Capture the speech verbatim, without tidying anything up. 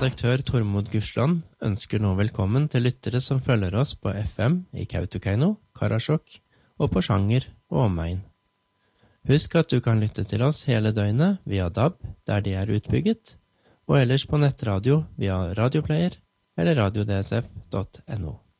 redaktør Tormod Gursland ønsker nå velkommen til lyttere som følger oss på F M i Kautokeino, Karasjok og på Sjanger og omegn. Husk at du kan lytte til oss hele døgnet via D A B, der de er utbygget, og ellers på nettradio via radioplayer eller radio d s f punktum no.